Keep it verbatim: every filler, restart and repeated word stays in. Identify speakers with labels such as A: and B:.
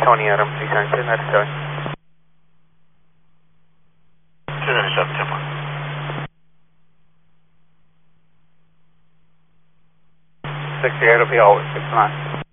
A: Tony Adam, three seven two, ninety-seven.
B: two ninety-seven, ten one.
A: sixty-eight will be always six nine.